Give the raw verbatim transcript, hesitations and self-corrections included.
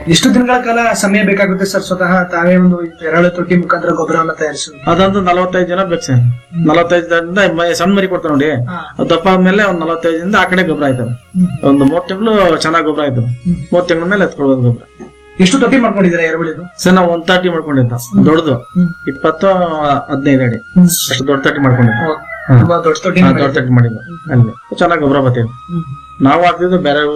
ಎಷ್ಟು ದಿನಗಳ ಕಾಲ ಸಮಯ ಬೇಕಾಗುತ್ತೆ ಸರ್ ಸ್ವತಃ ತಾವೇ ಒಂದು ಎರೆಹುಳ ತೊಟ್ಟಿ ಮುಖಾಂತರ ಗೊಬ್ಬರವನ್ನು ತಯಾರಿಸೋದು? ಅದಂತೂ ನಲವತ್ತೈದು ಜನ ಬೇಕು ಸರ್. ನಲವತ್ತೈದು ಜನದಿಂದ ಸಣ್ಣ ಮರಿ ಕೊಡ್ತಾವ ನೋಡಿ, ಅದು ದಪ್ಪ ಆದ್ಮೇಲೆ ಒಂದ್ ನಲವತ್ತೈದು ದಿನದಿಂದ ಆ ಕಡೆ ಗೊಬ್ಬರ ಆಯ್ತವೆ. ಒಂದು ಮೂರ್ ತಿಂಗಳು ಚೆನ್ನಾಗಿ ಗೊಬ್ಬರ ಆಯ್ತವೆ. ಮೂರ್ ತಿಂಗಳ ಮೇಲೆ ಎತ್ಕೊಳ್ಬೋದು ಗೊಬ್ಬರ. ಎಷ್ಟು ತೊಟ್ಟಿ ಮಾಡ್ಕೊಂಡಿದ್ದೀರಾ ಎರೆಹುಳಿದು? ಸರ್ ನಾವು ಒಂದ್ ತರ್ಟಿ ಮಾಡ್ಕೊಂಡಿದ್ದ ದೊಡ್ಡದು, ಇಪ್ಪತ್ತು ಹದಿನೈದು ಅಡಿ ಅಷ್ಟು ದೊಡ್ಡ ತಟ್ಟಿ ಮಾಡ್ಕೊಂಡಿದ್ದ. ದೊಡ್ಡ ತೊಟ್ಟಿ ದೊಡ್ಡ ತಟ್ಟಿ ಮಾಡಿದ್ವಿ ಅಲ್ಲಿ ಚೆನ್ನಾಗಿ ಗೊಬ್ಬರ ಬರ್ತೇವೆ. ನಾವು ಹಾಕ್ತಿದ್ದು ಬೇರೆ